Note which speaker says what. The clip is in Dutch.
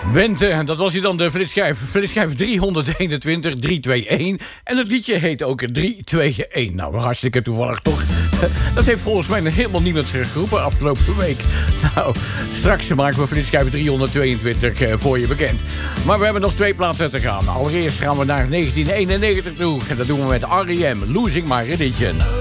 Speaker 1: Wente, dat was hij dan, de flitsschijf 321, 321. En het liedje heet ook 321. Nou, hartstikke toevallig toch. Dat heeft volgens mij helemaal niemand geroepen afgelopen week. Nou, straks maken we flitsschijf 322 voor je bekend. Maar we hebben nog 2 plaatsen te gaan. Allereerst gaan we naar 1991 toe. En dat doen we met R.E.M. Losing My Religion.